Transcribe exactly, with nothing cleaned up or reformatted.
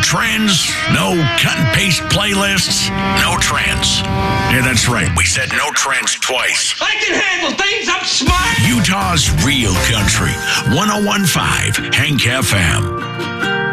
trends, no cut and paste playlists, no trends. Yeah, that's right. We said no trends twice. I can handle things. I'm smart. Utah's real country. one oh one point five Hank F M.